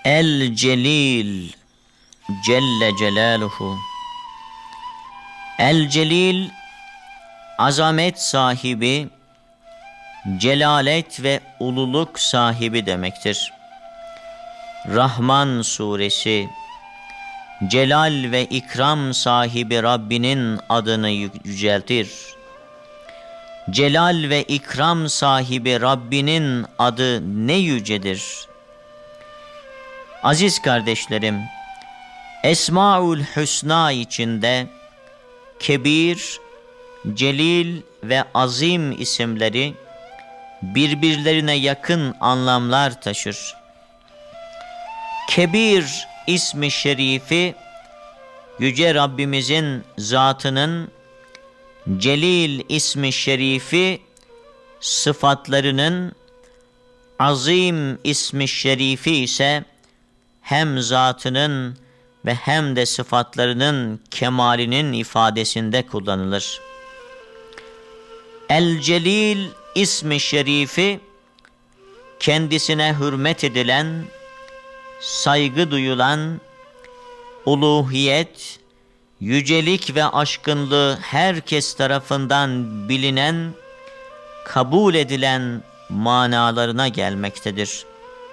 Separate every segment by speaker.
Speaker 1: El Celil Celle Celaluhu. El Celil, azamet sahibi, celalet ve ululuk sahibi demektir. Rahman suresi, celal ve ikram sahibi Rabbinin adını yüceltir. Celal ve ikram sahibi Rabbinin adı ne yücedir. Aziz kardeşlerim, Esmaül Hüsna içinde Kebir, Celil ve Azim isimleri birbirlerine yakın anlamlar taşır. Kebir ismi şerifi Yüce Rabbimizin zatının, Celil ismi şerifi sıfatlarının, Azim ismi şerifi ise hem zatının ve hem de sıfatlarının kemalinin ifadesinde kullanılır. El Celil ismi şerifi kendisine hürmet edilen, saygı duyulan, uluhiyet, yücelik ve aşkınlığı herkes tarafından bilinen, kabul edilen manalarına gelmektedir.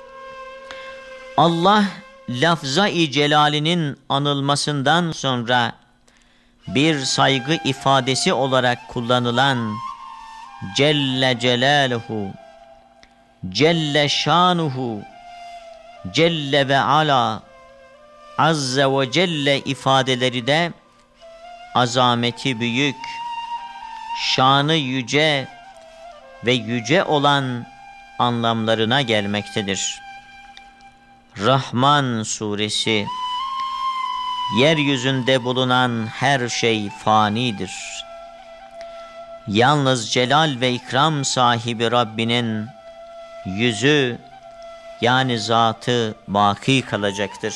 Speaker 1: Allah, lafza-i celalinin anılmasından sonra bir saygı ifadesi olarak kullanılan Celle Celaluhu, Celle Şanuhu, Celle ve Ala, Azze ve Celle ifadeleri de azameti büyük, şanı yüce ve yüce olan anlamlarına gelmektedir. Rahman suresi, yeryüzünde bulunan her şey fanidir. Yalnız celal ve ikram sahibi Rabbinin yüzü, yani zatı baki kalacaktır.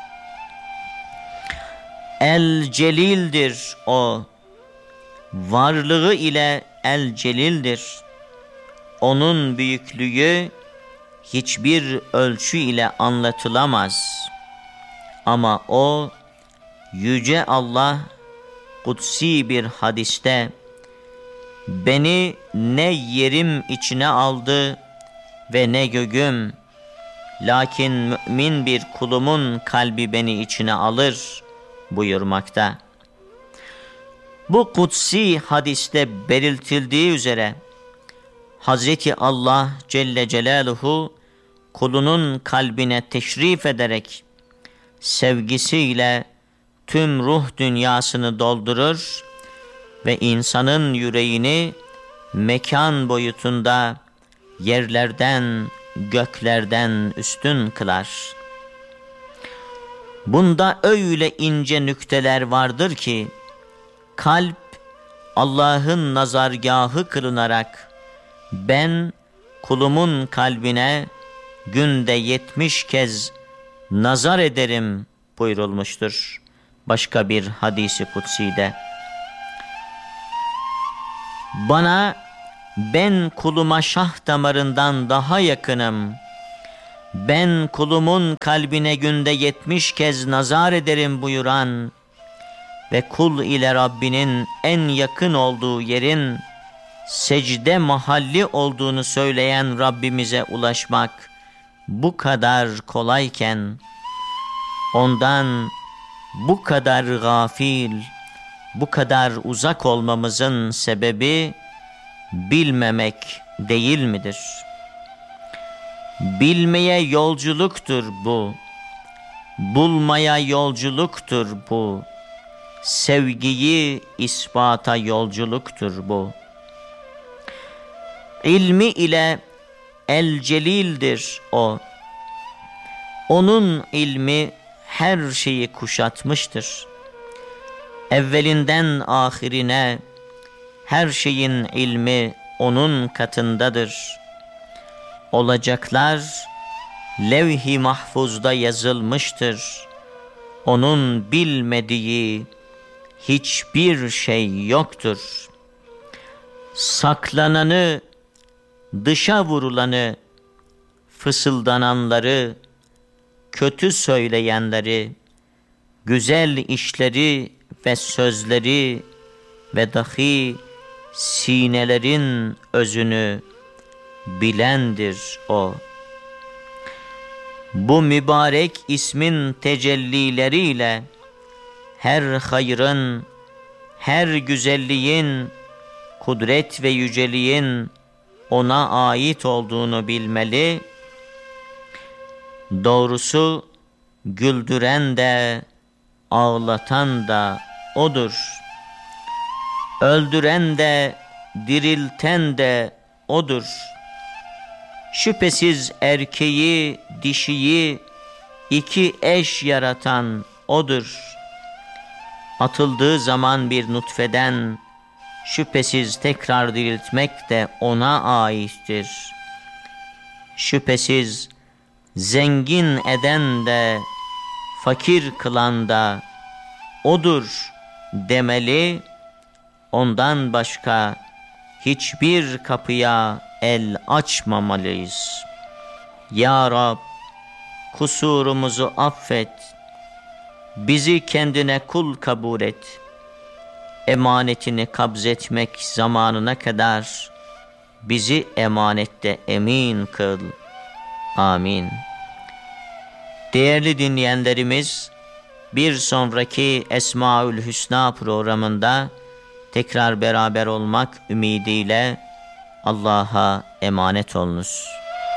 Speaker 1: El Celil'dir o, varlığı ile El Celil'dir. Onun büyüklüğü hiçbir ölçü ile anlatılamaz. Ama o, Yüce Allah, kutsi bir hadiste, beni ne yerim içine aldı ve ne göğüm, lakin mümin bir kulumun kalbi beni içine alır buyurmakta. Bu kutsi hadiste belirtildiği üzere, Hazreti Allah Celle Celaluhu kulunun kalbine teşrif ederek sevgisiyle tüm ruh dünyasını doldurur ve insanın yüreğini mekan boyutunda yerlerden, göklerden üstün kılar. Bunda öyle ince nükteler vardır ki, kalp Allah'ın nazargahı kılınarak, ben kulumun kalbine günde 70 kez nazar ederim buyurulmuştur başka bir hadisi kutside. Bana, ben kuluma şah damarından daha yakınım, ben kulumun kalbine günde 70 kez nazar ederim buyuran ve kul ile Rabbinin en yakın olduğu yerin secde mahalli olduğunu söyleyen Rabbimize ulaşmak bu kadar kolayken, ondan bu kadar gafil, bu kadar uzak olmamızın sebebi bilmemek değil midir? Bilmeye yolculuktur bu, bulmaya yolculuktur bu, sevgiyi ispata yolculuktur bu. İlmi ile El Celil'dir o. Onun ilmi her şeyi kuşatmıştır. Evvelinden ahirine her şeyin ilmi onun katındadır. Olacaklar levh-i mahfuzda yazılmıştır. Onun bilmediği hiçbir şey yoktur. Saklananı, dışa vurulanı, fısıldananları, kötü söyleyenleri, güzel işleri ve sözleri ve dahi sinelerin özünü bilendir o. Bu mübarek ismin tecellileriyle her hayrın, her güzelliğin, kudret ve yüceliğin ona ait olduğunu bilmeli. Doğrusu güldüren de ağlatan da odur. Öldüren de dirilten de odur. Şüphesiz erkeği, dişiyi iki eş yaratan odur. Atıldığı zaman bir nutfeden şüphesiz tekrar diriltmek de ona aittir. Şüphesiz zengin eden de fakir kılan da odur demeli, ondan başka hiçbir kapıya el açmamalıyız. Ya Rab, kusurumuzu affet, bizi kendine kul kabul et, emanetini kabzetmek zamanına kadar bizi emanette emin kıl. Amin. Değerli dinleyenlerimiz, bir sonraki Esmaül Hüsna programında tekrar beraber olmak ümidiyle Allah'a emanet olunuz.